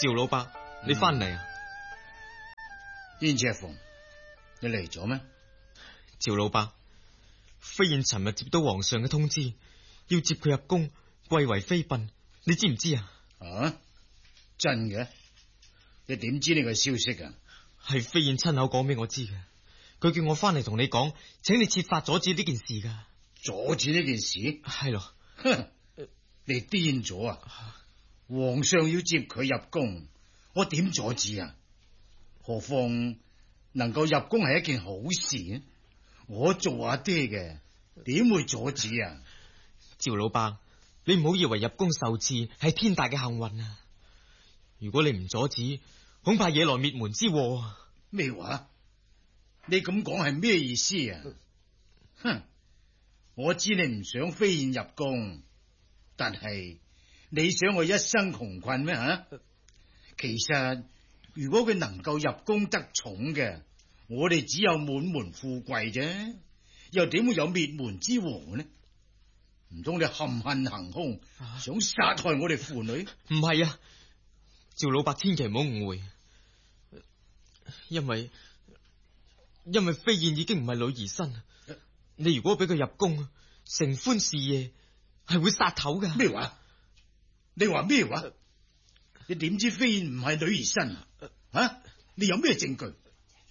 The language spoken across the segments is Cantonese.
趙老伯，你翻嚟啊？ 燕赤鳳，你嚟咗咩？ 趙老伯，飛燕尋日接到皇上嘅通知，要接佢入宮，貴為妃嬪，你知唔知啊？ 啊，真嘅？你點知呢個消息啊？ 係飛燕親口講俾我知嘅，佢叫我翻嚟同你講，請你設法阻止呢件事噶。 阻止呢件事？ 係咯。 哼，你癲咗啊！皇上要接佢入宮，我點阻止啊？何況能夠入宮係一件好事啊！我做阿爹嘅，點會阻止啊？ 趙老伯，你唔好以為入宮受賜係天大嘅幸運啊！如果你唔阻止，恐怕惹來滅門之禍啊！ 咩話？你咁講係咩意思啊？哼！我知你唔想飛燕入宮，但係你想我一生窮困咩？吓？其實如果佢能夠入宮得寵嘅，我哋只有滿門富貴啫，又點會有滅門之禍呢？唔通你含恨行凶，想殺害我哋父女？ 唔係啊，趙老伯千祈唔好誤會，因為飛燕已經唔係女兒身，你如果俾佢入宮，承歡事業係會殺頭噶。 咩話？你話咩話？你點知飛燕唔係女兒身啊？啊？你有咩證據？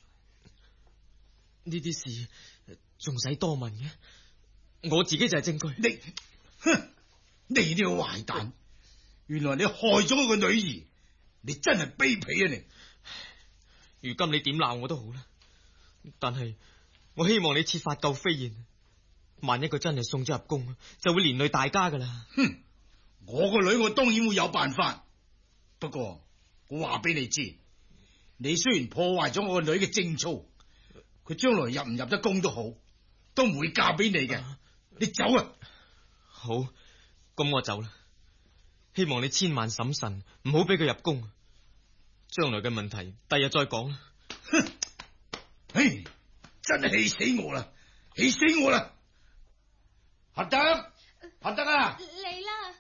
呢啲事仲使多問嘅？我自己就係證據。 你呢個壞蛋！原來你害咗我個女兒，你真係卑鄙啊！你如今你點鬧我都好啦，但係我希望你設法救飛燕。萬一佢真係送咗入宮，就會連累大家噶啦。 哼！我個女我當然會有辦法，不過我話俾你知，你雖然破壞咗我個女嘅貞操，佢將來入唔入得宮都好，都唔會嫁俾你嘅。你走啊！ 好，咁我走啦。希望你千萬審慎，唔好俾佢入宮。將來嘅問題，第日再講啦。 哼！唉，真係氣死我啦！氣死我啦！合德，合德啊！ 嚟啦，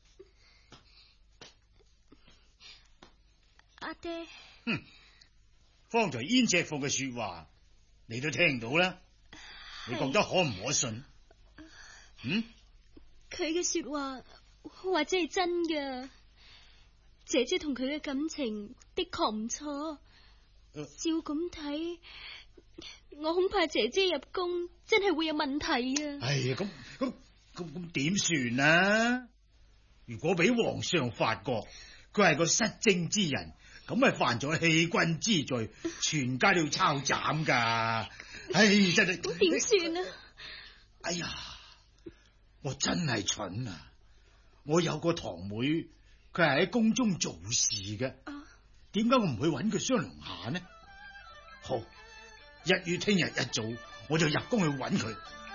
阿爹。 哼！方才燕赤鳳嘅說話，你都聽到啦。你覺得可唔可信？ 佢嘅說話或者係真㗎，姐姐同佢嘅感情的確唔錯。照咁睇，我恐怕姐姐入宮真係會有問題啊！ 哎呀，咁點算啊？如果俾皇上發覺佢係個失貞之人，咁咪犯咗欺君之罪，全家都要抄斬噶！唉，真係咁點算啊？ 哎呀，我真係蠢啊！我有個堂妹，佢係喺宮中做事嘅，點解我唔去揾佢商量下呢？好，一於聽日一早我就入宮去揾佢，